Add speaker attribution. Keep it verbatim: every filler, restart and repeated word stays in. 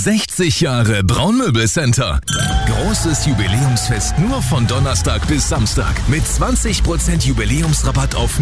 Speaker 1: sechzig Jahre Braunmöbelcenter. Großes Jubiläumsfest nur von Donnerstag bis Samstag mit zwanzig Prozent Jubiläumsrabatt auf